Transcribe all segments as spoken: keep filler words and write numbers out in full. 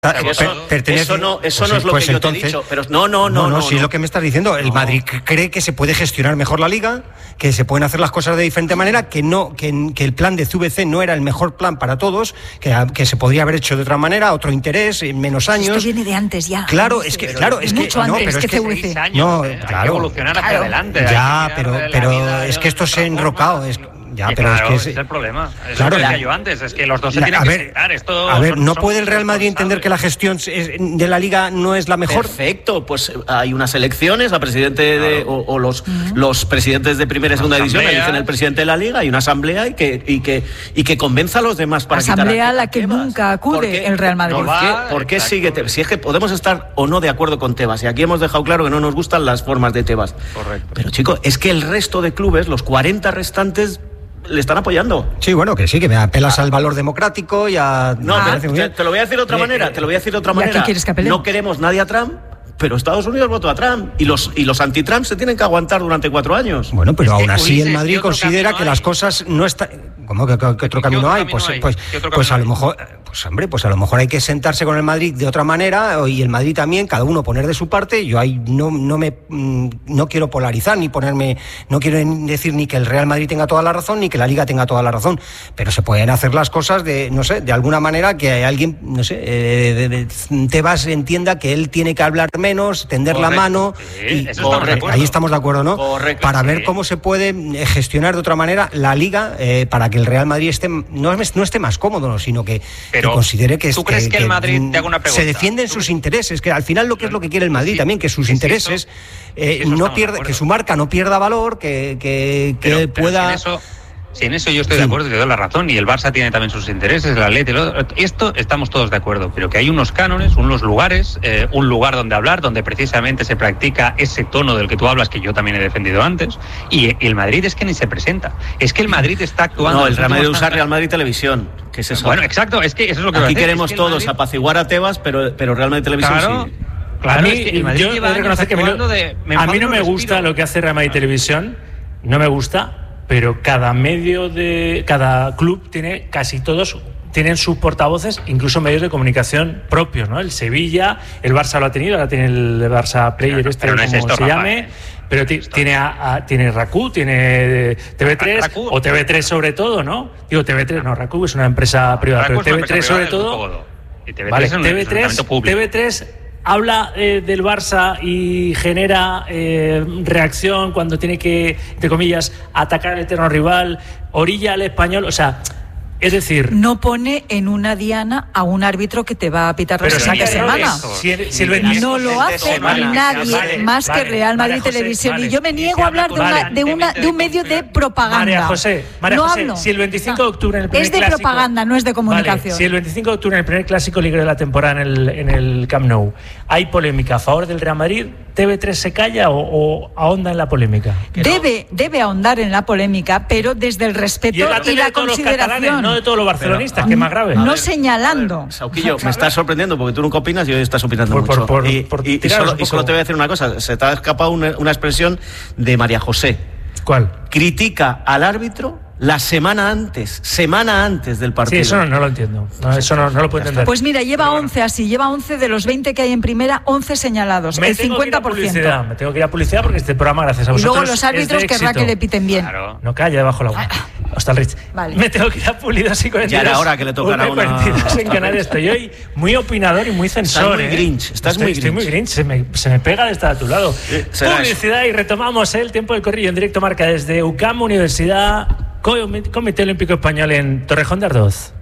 Eso, pertenece, eso no, eso pues, no es lo pues que yo entonces, te he dicho. Pero no, no, no, no, no, no. Sí, no. Es lo que me estás diciendo. El no. Madrid cree que se puede gestionar mejor la Liga, que se pueden hacer las cosas de diferente manera, que no, que, que el plan de C V C no era el mejor plan para todos, que, que se podría haber hecho de otra manera, otro interés, en menos años. Esto viene de antes ya. Claro, es que, pero claro, es que mucho antes no, pero que, es que C V C. Años, no, eh, claro, hay que evolucionar hacia claro, adelante. Ya, pero, pero es que esto se ha enrocado. Es, Ya, y pero claro, es que es, ese es el problema. Es claro, lo que decía la, yo antes, es que los dos se la, tienen a que ver, sentar. Esto a ver, son, ¿no son puede el Real Madrid entender que la gestión de la Liga no es la mejor? Perfecto, pues hay unas elecciones, a presidente claro. de, o, o los, uh-huh. los presidentes de primera y segunda división eligen el presidente de la Liga, hay una asamblea y que, y que, y que convenza a los demás para asamblea quitar a, a la que Tebas. nunca acude el Real Madrid. ¿Por qué, va, ¿por qué sigue Tebas? Si es que podemos estar o no de acuerdo con Tebas, y aquí hemos dejado claro que no nos gustan las formas de Tebas. Correcto. Pero chico, es que el resto de clubes, los cuarenta restantes, le están apoyando. Sí, bueno, que sí, que me apelas ah. al valor democrático y a... No, ah. te, te, te lo voy a decir de otra eh, manera, te lo voy a decir de otra manera. ¿Y a quién quieres que apelemos? No queremos nadie a Trump, pero Estados Unidos votó a Trump y los, y los anti-Trump se tienen que aguantar durante cuatro años. Bueno, pero es aún así Ulises, el Madrid considera que las cosas no están... ¿Cómo que, que, que otro camino hay? Camino Pues, hay? pues, pues a lo mejor... Pues hombre, pues a lo mejor hay que sentarse con el Madrid de otra manera y el Madrid también, cada uno poner de su parte. Yo ahí no, no me no quiero polarizar ni ponerme, no quiero decir ni que el Real Madrid tenga toda la razón ni que la Liga tenga toda la razón, pero se pueden hacer las cosas de, no sé, de alguna manera que alguien, no sé, eh, de, de, Tebas entienda que él tiene que hablar menos, tender correcto. La mano. Sí, y, correcto. Ahí estamos de acuerdo, ¿no? Correcto, para sí. ver cómo se puede gestionar de otra manera la Liga eh, para que el Real Madrid esté no, no esté más cómodo, ¿no? Sino que, que considere que ¿Tú crees que, que el Madrid, te hago una pregunta, se defienden sus intereses, que al final lo que es lo que quiere el Madrid sí, también, que sus sí, intereses eh, no pierda, que su marca no pierda valor, que, que, que pero, pueda... Pero si, en eso, si en eso yo estoy sí. de acuerdo, te doy la razón, y el Barça tiene también sus intereses, el Atleti, esto estamos todos de acuerdo, pero que hay unos cánones, unos lugares, eh, un lugar donde hablar, donde precisamente se practica ese tono del que tú hablas, que yo también he defendido antes, y, y el Madrid es que ni se presenta, es que el Madrid está actuando... No, el Real Madrid usa Real Madrid Televisión, que es eso. Bueno, exacto, es que eso es lo que aquí hacer, queremos es que todos Madrid... apaciguar a Tebas, pero, pero Real Madrid Televisión claro, sí. Claro, a mí, es que el Madrid yo lleva reconocer que me lo, de, me a mí no me respiro. gusta lo que hace Real Madrid Televisión, no me gusta, pero cada medio de cada club tiene, casi todos tienen sus portavoces, incluso medios de comunicación propios, ¿no? El Sevilla, el Barça lo ha tenido, ahora tiene el Barça Player, pero, este, pero no como es esto, se Rafa, llame, eh. pero t- tiene a, a, tiene Raku, tiene T V tres Raku, o T V tres sobre todo, ¿no? Digo T V tres, no, Raku es una empresa privada, Raku pero T V tres sobre todo. Y T V tres vale, T V tres, T V tres habla eh, del Barça y genera eh, reacción cuando tiene que, entre comillas, atacar al eterno rival, orilla al español, o sea, es decir... No pone en una diana a un árbitro que te va a pitar la siguiente semana. Si el, si el no lo hace nadie vale, más vale, que Real Madrid María Televisión. José, vale, y yo me niego a hablar de, una, de, una, de un medio de propaganda. María José, María no José hablo. si el veinticinco de octubre en el primer es de clásico, propaganda, no es de comunicación. Vale, si el veinticinco de octubre en el primer clásico ligero de la temporada en el, en el Camp Nou hay polémica a favor del Real Madrid, ¿T V tres se calla o, o ahonda en la polémica? Debe, no. debe ahondar en la polémica, pero desde el respeto y, la, y la consideración. Catalanes, no de todos los barcelonistas, que es más grave. No ver, señalando. Ver, Sauquillo, me estás sorprendiendo porque tú nunca opinas y hoy estás opinando por, mucho. Por, por, y, por y, y, solo, y solo te voy a decir una cosa, se te ha escapado una, una expresión de María José. ¿Cuál? Critica al árbitro la semana antes, semana antes del partido. Sí, eso no, no lo entiendo. No, eso no, no lo puedo entender. Pues mira, lleva bueno. once así, lleva once de los veinte que hay en primera, once señalados, me el cincuenta por ciento. Publicidad, me tengo que ir a publicidad porque este programa, gracias a vosotros, y luego los árbitros querrá que le piten bien. Claro. No calla debajo la agua. Hasta el Rich. Vale. Me tengo que ir a Pulido y cuarenta y dos. Ya era hora que le tocara una... en Canarias. Estoy hoy muy opinador y muy censor. Estás muy ¿eh? grinch. Estás estoy, muy estoy grinch. muy grinch. Se me, se me pega de estar a tu lado. Sí, publicidad y retomamos el tiempo del corrillo en directo marca desde U C A M Universidad Comité Olímpico Español en Torrejón de Ardoz.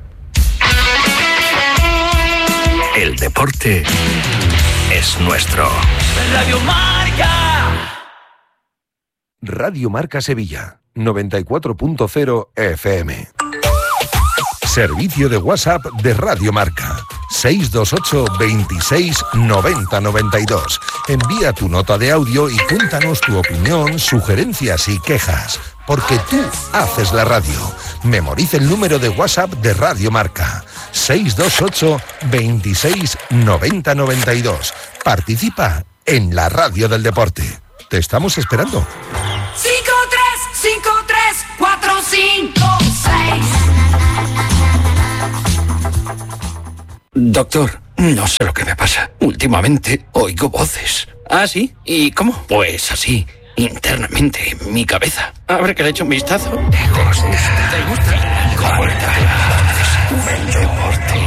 El deporte es nuestro. Radio Marca. Radio Marca Sevilla, noventa y cuatro punto cero F M. Servicio de WhatsApp de Radio Marca. seis dos ocho, veintiséis, noventa, noventa y dos. Envía tu nota de audio y cuéntanos tu opinión, sugerencias y quejas. Porque tú haces la radio. Memoriza el número de WhatsApp de Radio Marca. seis dos ocho, veintiséis, noventa, noventa y dos. Participa en la radio del deporte. Te estamos esperando. cinco tres cinco tres cuatro cinco seis. Doctor, No sé lo que me pasa. Últimamente oigo voces. ¿Ah, sí? ¿Y cómo? Pues así, internamente, en mi cabeza. A ver que le echo un vistazo. ¿Te gusta? ¿Te gusta? El deporte,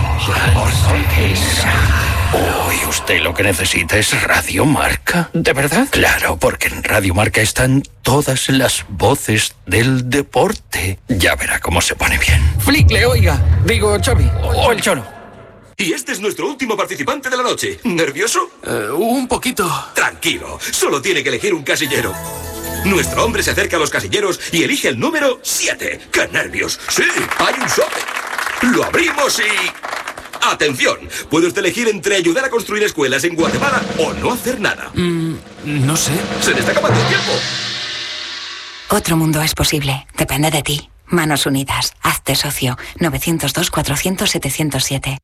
Hoy usted lo que necesita es Radio Marca. ¿De verdad? Claro, porque en Radio Marca están todas las voces del deporte. Ya verá cómo se pone bien. Flickle, oiga. Digo, Xavi. O el Cholo. Y este es nuestro último participante de la noche. ¿Nervioso? Uh, un poquito. Tranquilo, solo tiene que elegir un casillero. Nuestro hombre se acerca a los casilleros y elige el número siete. ¡Qué nervios! Sí, hay un sobre. Lo abrimos y... ¡Atención! Puede usted elegir entre ayudar a construir escuelas en Guatemala o no hacer nada. Mm, no sé. ¡Se le está acabando el tiempo! Otro mundo es posible. Depende de ti. Manos Unidas. Hazte socio. nueve cero dos, cuatrocientos, setecientos siete.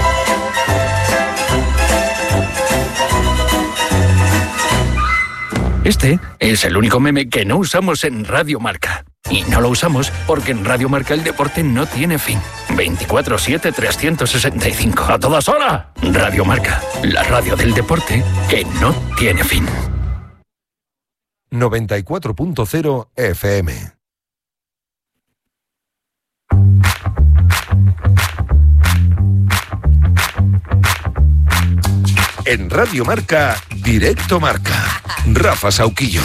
Este es el único meme que no usamos en Radio Marca. Y no lo usamos porque en Radio Marca el deporte no tiene fin. veinticuatro siete, trescientos sesenta y cinco. ¡A todas horas! Radio Marca, la radio del deporte que no tiene fin. noventa y cuatro punto cero F M. En Radio Marca, Directo Marca. Rafa Sauquillo.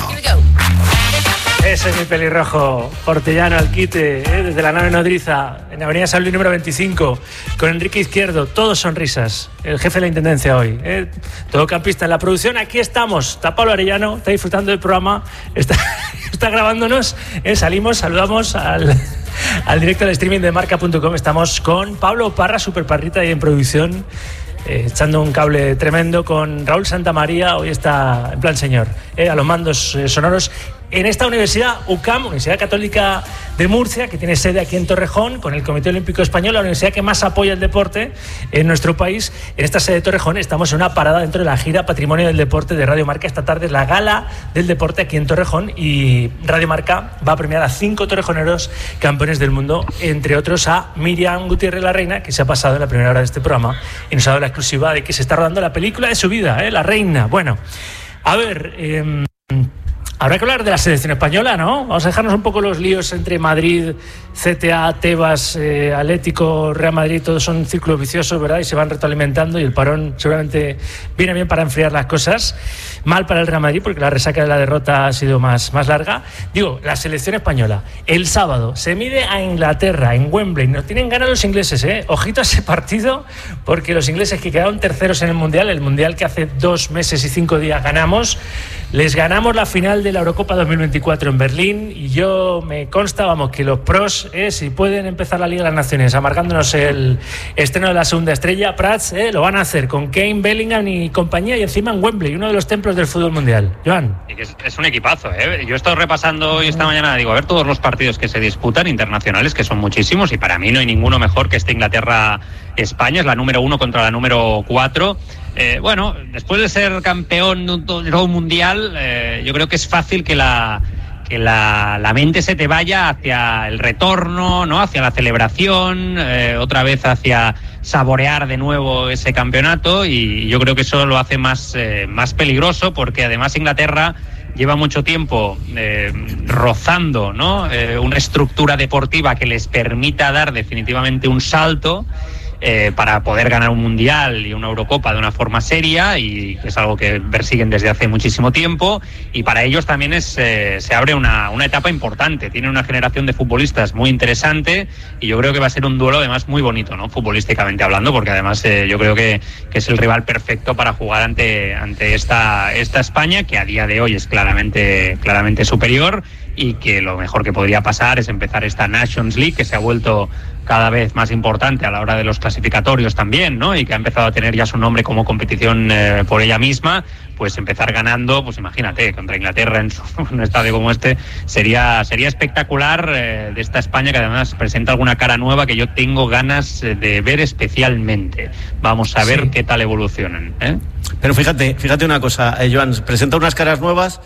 Ese es mi pelirrojo, portellano al quite, ¿eh? Desde la nave nodriza, en Avenida San Luis número veinticinco, con Enrique Izquierdo, todos sonrisas, el jefe de la intendencia hoy, ¿eh? Todo campista en la producción, aquí estamos, está Pablo Arellano, está disfrutando del programa, está, está grabándonos, ¿eh? Salimos, saludamos al, al directo del streaming de marca punto com, estamos con Pablo Parra, super parrita ahí en producción, Eh, echando un cable tremendo con Raúl Santamaría, hoy está en plan señor, eh, a los mandos eh, sonoros en esta universidad U C A M, Universidad Católica de Murcia, que tiene sede aquí en Torrejón, con el Comité Olímpico Español, la universidad que más apoya el deporte en nuestro país. En esta sede de Torrejón estamos en una parada dentro de la gira Patrimonio del Deporte de Radio Marca. Esta tarde es la gala del deporte aquí en Torrejón y Radio Marca va a premiar a cinco torrejoneros campeones del mundo, entre otros a Miriam Gutiérrez la Reina, que se ha pasado en la primera hora de este programa y nos ha dado la exclusiva de que se está rodando la película de su vida, ¿eh? La Reina. Bueno, a ver... Eh, habrá que hablar de la selección española, ¿no? Vamos a dejarnos un poco los líos entre Madrid, C T A, Tebas, eh, Atlético, Real Madrid, todos son círculos viciosos, ¿verdad? Y se van retroalimentando y el parón seguramente viene bien para enfriar las cosas. Mal para el Real Madrid porque la resaca de la derrota ha sido más, más larga. Digo, la selección española, el sábado se mide a Inglaterra en Wembley. Nos tienen ganas los ingleses, ¿eh? Ojito a ese partido porque los ingleses que quedaron terceros en el Mundial, el Mundial que hace dos meses y cinco días ganamos, les ganamos la final de la Eurocopa dos mil veinticuatro en Berlín y yo me consta, vamos, que los pros, eh, si pueden empezar la Liga de las Naciones amargándonos el estreno de la segunda estrella, Prats, eh, lo van a hacer con Kane, Bellingham y compañía y encima en Wembley, uno de los templos del fútbol mundial. Joan. Es, es un equipazo, ¿eh? Yo he estado repasando hoy esta mañana, digo, a ver todos los partidos que se disputan internacionales, que son muchísimos y para mí no hay ninguno mejor que este Inglaterra-España, es la número uno contra la número cuatro. Eh, bueno, después de ser campeón de un mundial, eh, yo creo que es fácil que la que la, la mente se te vaya hacia el retorno, ¿no? Hacia la celebración, eh, otra vez hacia saborear de nuevo ese campeonato y yo creo que eso lo hace más, eh, más peligroso porque además Inglaterra lleva mucho tiempo eh, rozando, ¿no? Eh, una estructura deportiva que les permita dar definitivamente un salto Eh, para poder ganar un mundial y una Eurocopa de una forma seria y que es algo que persiguen desde hace muchísimo tiempo y para ellos también es eh, se abre una, una etapa importante, tienen una generación de futbolistas muy interesante y yo creo que va a ser un duelo además muy bonito, ¿no? Futbolísticamente hablando, porque además eh, yo creo que, que es el rival perfecto para jugar ante, ante esta, esta España que a día de hoy es claramente, claramente superior y que lo mejor que podría pasar es empezar esta Nations League que se ha vuelto cada vez más importante a la hora de los clasificatorios también, ¿no? Y que ha empezado a tener ya su nombre como competición eh, por ella misma, pues empezar ganando, pues imagínate, contra Inglaterra en, su, en un estadio como este, sería sería espectacular eh, de esta España que además presenta alguna cara nueva que yo tengo ganas de ver especialmente. Vamos a ver sí. qué tal evolucionan, ¿eh? Pero fíjate, fíjate una cosa, eh, Joan, presenta unas caras nuevas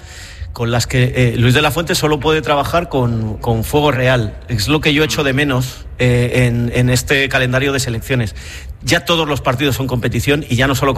con las que eh, Luis de la Fuente solo puede trabajar con, con fuego real. Es lo que yo echo de menos eh, en, en este calendario de selecciones. Ya todos los partidos son competición y ya no solo